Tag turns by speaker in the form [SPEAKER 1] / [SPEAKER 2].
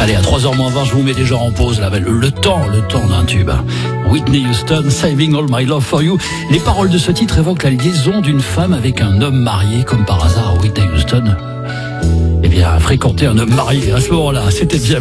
[SPEAKER 1] Allez, à 3h20, je vous mets déjà en pause là, le temps d'un tube. Whitney Houston, Saving All My Love For You. Les paroles de ce titre évoquent la liaison d'une femme avec un homme marié, comme par hasard Whitney Houston. Eh bien, fréquenter un homme marié à ce moment-là, c'était bien.